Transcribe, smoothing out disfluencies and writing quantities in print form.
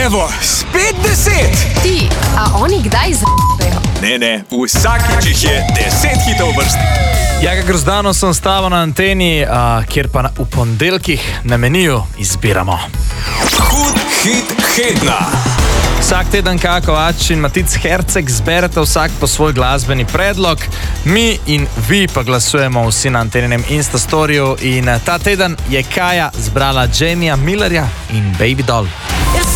Evo, spet 10! Ti, a oni kdaj z***ejo? Ne, vsakič jih je 10 hitov vrst. Ja, kakor zdano sem stava na anteni, kjer pa v ponedeljkih na meniju izbiramo. Hud hit tedna. Vsak teden Kaja Kovač in Matic Herceg zberete vsak po svoj glasbeni predlog, mi in vi pa glasujemo vsi na anteninem Instastoriju in ta teden je Kaja zbrala Jamija Millerja in Baby Doll.